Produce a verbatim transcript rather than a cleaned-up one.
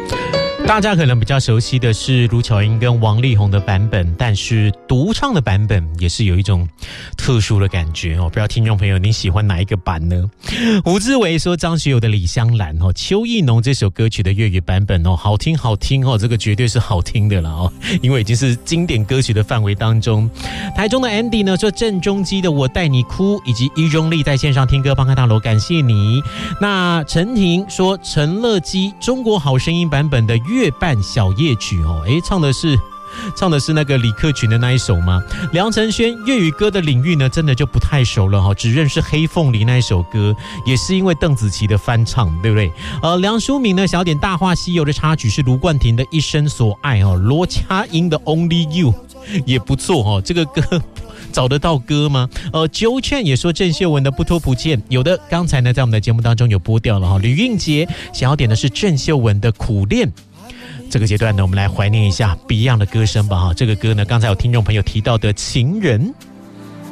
大家可能比较熟悉的是卢巧音跟王力宏的版本，但是独唱的版本也是有一种特殊的感觉哦。不知道听众朋友你喜欢哪一个版呢？胡志伟说张学友的《李香兰》哦，邱意浓这首歌曲的粤语版本哦，好听好听哦，这个绝对是好听的啦哦，因为已经是经典歌曲的范围当中。台中的 Andy 呢说郑中基的《我带你哭》，以及伊荣丽在线上听歌帮开大楼，感谢你。那陈婷说陈乐基《中国好声音》版本的月半小夜曲哦，诶，唱的是唱的是那个李克群的那一首吗？梁承轩粤语歌的领域呢，真的就不太熟了哈，只认识黑凤梨那一首歌，也是因为邓紫棋的翻唱，对不对？呃，梁书明呢，小点《大话西游》的插曲是卢冠廷的《一生所爱》哦，罗家英的《Only You》也不错哦，这个歌。找得到歌吗？呃，九劝也说郑秀文的不脱不见，有的刚才呢在我们的节目当中有播掉了哈。吕韵杰想要点的是郑秀文的苦恋。这个阶段呢，我们来怀念一下 Beyond 的歌声吧哈。这个歌呢，刚才有听众朋友提到的情人。